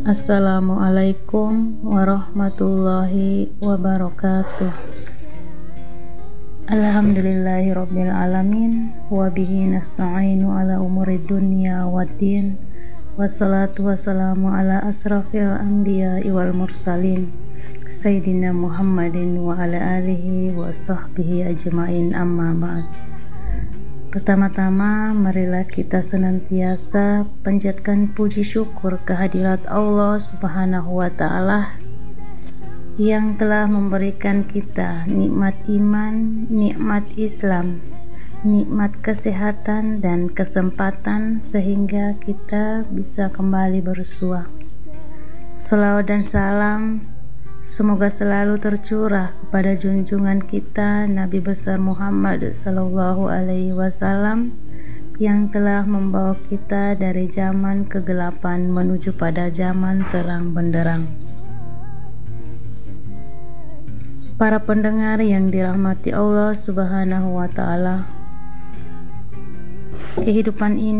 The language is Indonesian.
Assalamualaikum warahmatullahi wabarakatuh. Alhamdulillahirabbil alamin wa bihi nasta'inu ala umuri dunya waddin. Wassalatu wassalamu ala asrafil anbiya'i wal mursalin Sayyidina Muhammadin wa ala alihi wa sahbihi ajma'in, amma ba'd. Pertama-tama, marilah kita senantiasa panjatkan puji syukur kehadirat Allah Subhanahu wa Ta'ala yang telah memberikan kita nikmat iman, nikmat Islam, nikmat kesehatan dan kesempatan sehingga kita bisa kembali bersua. Salawat dan salam semoga selalu tercurah kepada junjungan kita Nabi besar Muhammad sallallahu alaihi wasallam yang telah membawa kita dari zaman kegelapan menuju pada zaman terang benderang. Para pendengar yang dirahmati Allah Subhanahu wa Ta'ala, kehidupan ini